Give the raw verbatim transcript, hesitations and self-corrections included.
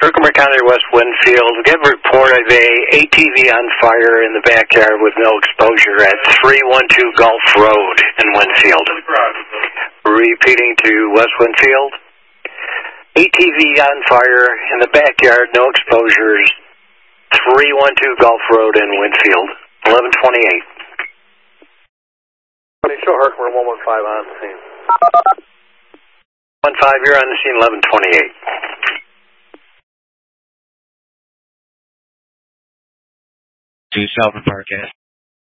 Herkimer County, West Winfield. We get a report of a A T V on fire in the backyard with no exposure at three one two Gulf Road in Winfield. Repeating to West Winfield. A T V on fire in the backyard, no exposures. three one two Gulf Road in Winfield. eleven twenty-eight. Show Herkimer one one five on the scene. one five, you're on the scene, eleven twenty-eight. To Shelburne Park, yes.